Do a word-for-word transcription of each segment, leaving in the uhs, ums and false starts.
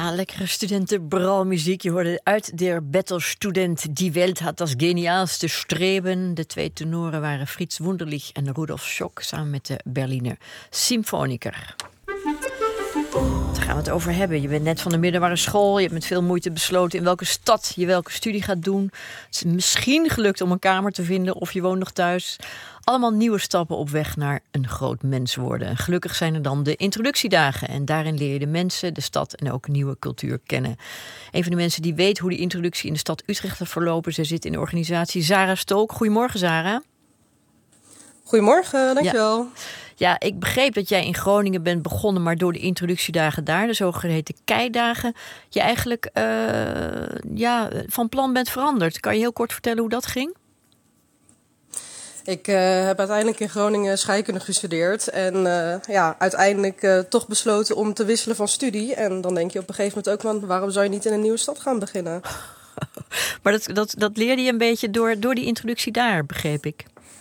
Ja, lekkere studentenbralmuziek. Je hoorde uit der Bettelstudent. Die Welt had das geniaalste Streben. De twee tenoren waren Frits Wunderlich en Rudolf Schock, samen met de Berliner Symphoniker. Daar gaan we het over hebben. Je bent net van de middelbare school. Je hebt met veel moeite besloten in welke stad je welke studie gaat doen. Het is misschien gelukt om een kamer te vinden of je woont nog thuis. Allemaal nieuwe stappen op weg naar een groot mens worden. En gelukkig zijn er dan de introductiedagen. En daarin leer je de mensen, de stad en ook nieuwe cultuur kennen. Een van de mensen die weet hoe die introductie in de stad Utrecht gaat verlopen. Ze zit in de organisatie Zara Stolk. Goedemorgen, Zara. Goedemorgen, dankjewel. Ja. Ja, ik begreep dat jij in Groningen bent begonnen, maar door de introductiedagen daar, de zogeheten keidagen, je eigenlijk uh, ja, van plan bent veranderd. Kan je heel kort vertellen hoe dat ging? Ik uh, heb uiteindelijk in Groningen scheikunde gestudeerd en uh, ja, uiteindelijk uh, toch besloten om te wisselen van studie. En dan denk je op een gegeven moment ook, van, waarom zou je niet in een nieuwe stad gaan beginnen? Maar dat, dat, dat leerde je een beetje door, door die introductie daar, begreep ik.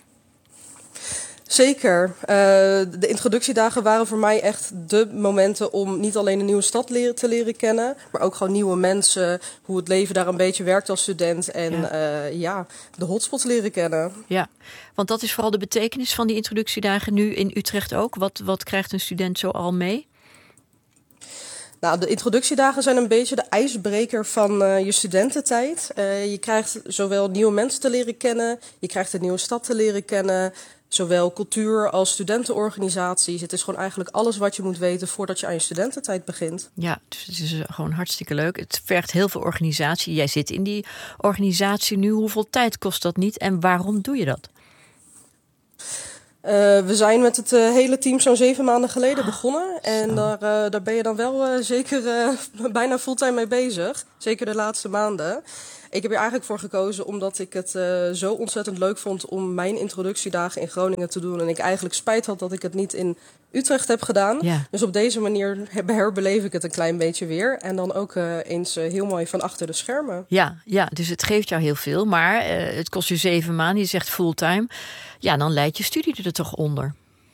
Zeker. Uh, de introductiedagen waren voor mij echt de momenten om niet alleen een nieuwe stad leren, te leren kennen, maar ook gewoon nieuwe mensen, hoe het leven daar een beetje werkt als student en ja, uh, ja de hotspots leren kennen. Ja, want dat is vooral de betekenis van die introductiedagen nu in Utrecht ook. Wat, wat krijgt een student zo al mee? Nou, de introductiedagen zijn een beetje de ijsbreker van uh, je studententijd. Uh, je krijgt zowel nieuwe mensen te leren kennen, je krijgt een nieuwe stad te leren kennen, zowel cultuur als studentenorganisaties. Het is gewoon eigenlijk alles wat je moet weten voordat je aan je studententijd begint. Ja, dus het is gewoon hartstikke leuk. Het vergt heel veel organisatie. Jij zit in die organisatie nu. Hoeveel tijd kost dat niet en waarom doe je dat? Uh, we zijn met het uh, hele team zo'n zeven maanden geleden begonnen. En daar, uh, daar ben je dan wel uh, zeker uh, bijna fulltime mee bezig. Zeker de laatste maanden. Ik heb er eigenlijk voor gekozen omdat ik het uh, zo ontzettend leuk vond om mijn introductiedagen in Groningen te doen. En ik eigenlijk spijt had dat ik het niet in Utrecht heb gedaan. Ja. Dus op deze manier herbeleef ik het een klein beetje weer. En dan ook uh, eens uh, heel mooi van achter de schermen. Ja, ja, dus het geeft jou heel veel. Maar uh, het kost je zeven maanden. Je zegt fulltime. Ja, dan leidt je studie er toch onder.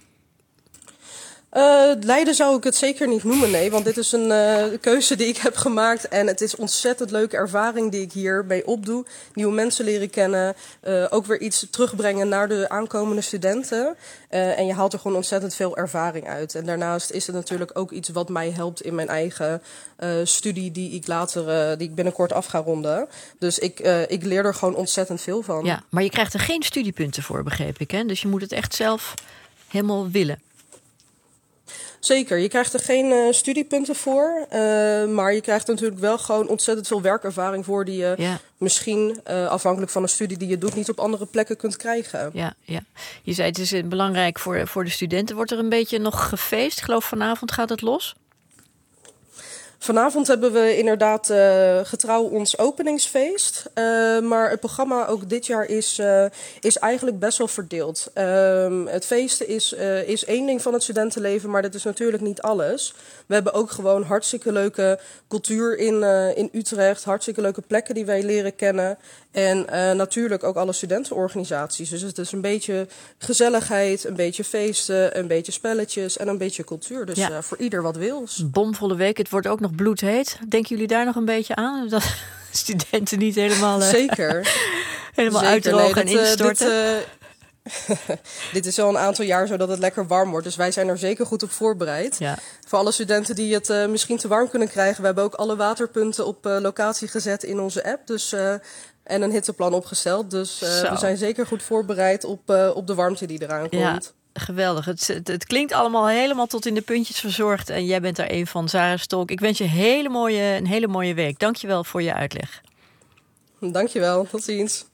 Uh, Leiden zou ik het zeker niet noemen, nee. Want dit is een uh, keuze die ik heb gemaakt. En het is ontzettend leuke ervaring die ik hiermee opdoe. Nieuwe mensen leren kennen. Uh, ook weer iets terugbrengen naar de aankomende studenten. Uh, en je haalt er gewoon ontzettend veel ervaring uit. En daarnaast is het natuurlijk ook iets wat mij helpt in mijn eigen uh, studie die ik later, uh, die ik binnenkort af ga ronden. Dus ik, uh, ik leer er gewoon ontzettend veel van. Ja, maar je krijgt er geen studiepunten voor, begreep ik, hè? Dus je moet het echt zelf helemaal willen. Zeker, je krijgt er geen uh, studiepunten voor, uh, maar je krijgt er natuurlijk wel gewoon ontzettend veel werkervaring voor die je ja. misschien uh, afhankelijk van een studie die je doet niet op andere plekken kunt krijgen. Ja, ja. Je zei het is belangrijk voor, voor de studenten. Wordt er een beetje nog gefeest? Ik geloof vanavond gaat het los? Vanavond hebben we inderdaad uh, getrouw ons openingsfeest. Uh, maar het programma ook dit jaar is, uh, is eigenlijk best wel verdeeld. Uh, het feesten is, uh, is één ding van het studentenleven, maar dat is natuurlijk niet alles. We hebben ook gewoon hartstikke leuke cultuur in, uh, in Utrecht. Hartstikke leuke plekken die wij leren kennen. En uh, natuurlijk ook alle studentenorganisaties. Dus het is een beetje gezelligheid, een beetje feesten, een beetje spelletjes en een beetje cultuur. Dus ja. uh, voor ieder wat wils. Bomvolle week. Het wordt ook nog bloedheet. Denken jullie daar nog een beetje aan? Dat studenten niet helemaal, uh, Zeker. helemaal Zeker. uitdrogen nee, en instorten? Uh, dit, uh, dit is al een aantal jaar zo dat het lekker warm wordt. Dus wij zijn er zeker goed op voorbereid. Ja. Voor alle studenten die het uh, misschien te warm kunnen krijgen. We hebben ook alle waterpunten op uh, locatie gezet in onze app. Dus... Uh, En een hitteplan opgesteld. Dus uh, we zijn zeker goed voorbereid op, uh, op de warmte die eraan komt. Ja, geweldig. Het, het, het klinkt allemaal helemaal tot in de puntjes verzorgd. En jij bent daar een van, Zara Stolk. Ik wens je hele mooie, een hele mooie week. Dank je wel voor je uitleg. Dank je wel. Tot ziens.